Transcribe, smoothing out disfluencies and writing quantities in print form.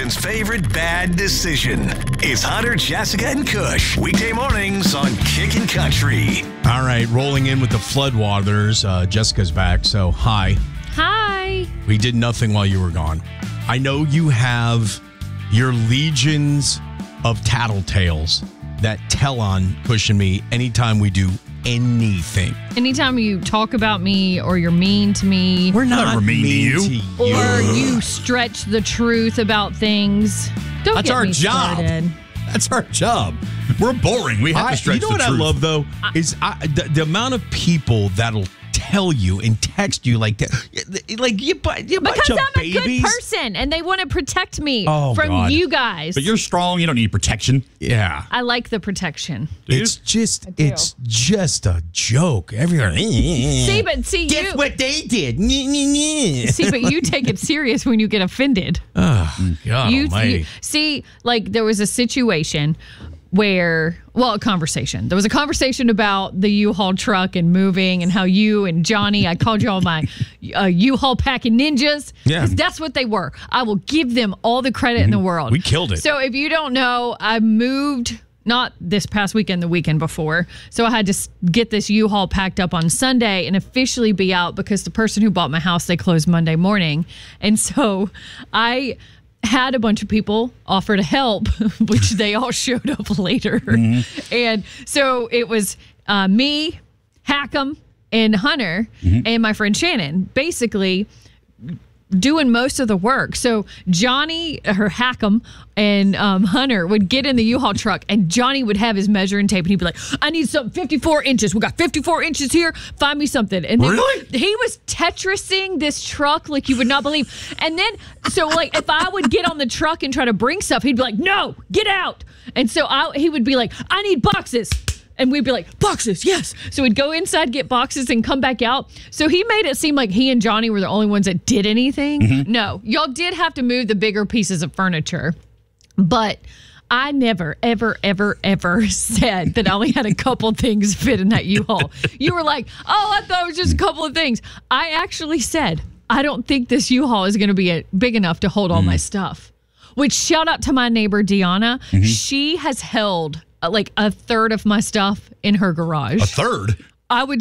Americans' favorite bad decision. It's Hunter, Jessica, and Kush. Weekday mornings on Kickin' Country. All right, rolling in with the floodwaters. Jessica's back, so hi. Hi. We did nothing while you were gone. I know you have your legions of tattletales that tell on Kush and me anytime we do anything. Anytime you talk about me or you're mean to me. We're not mean to you. Or you stretch the truth about things. Don't That's get our me job. started. That's our job. We're boring. We have to stretch the truth. You know what I love, though? Is the amount of people that'll tell you and text you like that. Like, you're a bunch Because of I'm babies. a good person and they want to protect me from God. you guys. But you're strong. You don't need protection. Yeah. I like the protection. It's just a joke. Everyone. See, Guess you. what they did? See, but you take it serious when you get offended. Oh, God almighty. See, like there was a situation where, a conversation. There was a conversation about the U-Haul truck and moving and how you and Johnny, I called you all my U-Haul packing ninjas. Yeah. Because that's what they were. I will give them all the credit in the world. We killed it. So if you don't know, I moved, not this past weekend, the weekend before. So I had to get this U-Haul packed up on Sunday and officially be out because the person who bought my house, they closed Monday morning. And so I had a bunch of people offer to help, which they all showed up later. Mm-hmm. And so it was me, Hackham, and Hunter, and my friend Shannon, basically doing most of the work. So Johnny, or Hackham, and Hunter would get in the U-Haul truck, and Johnny would have his measuring tape, and he'd be like, I need something 54 inches. We got 54 inches here. Find me something. And then he was Tetrising this truck like you would not believe. And then, so like, if I would get on the truck and try to bring stuff, he'd be like, no, get out. And so he would be like, I need boxes. And we'd be like, boxes, yes. So we'd go inside, get boxes, and come back out. So he made it seem like he and Johnny were the only ones that did anything. Mm-hmm. No, y'all did have to move the bigger pieces of furniture. But I never, ever, ever, ever said that I only had a couple things fit in that U-Haul. You were like, I thought it was just a couple of things. I actually said, I don't think this U-Haul is going to be big enough to hold all my stuff. Which, shout out to my neighbor, Deanna. Mm-hmm. She has held like a third of my stuff in her garage. A third? I would